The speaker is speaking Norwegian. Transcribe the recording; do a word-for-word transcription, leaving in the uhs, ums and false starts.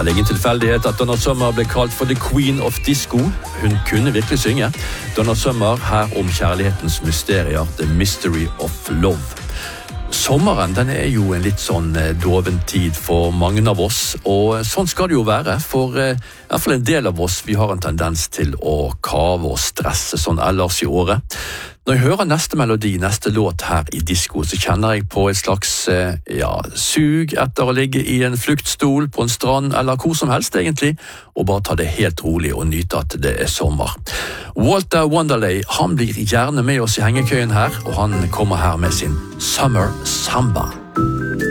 Det er ingen tilfeldighet at Donna Summer ble kalt for The Queen of Disco. Hun kunne virkelig synge. Donna Summer her om kjærlighetens mysterier, The Mystery of Love. Sommeren den er jo en litt sånn doven tid for mange av oss, og sånn skal det jo være, for i hvert fall en del av oss, vi har en tendens til å kave og stresse sånn ellers i året. Når jeg hører neste melodi, neste låt her i disco, så kjenner jeg på et slags ja, sug etter å ligge i en fluktstol på en strand, eller hvor som helst egentlig, og bare ta det helt rolig og nyte at det er sommer. Walter Wanderley, han blir gjerne med oss i hengekøyen her, og han kommer her med sin Summer Samba.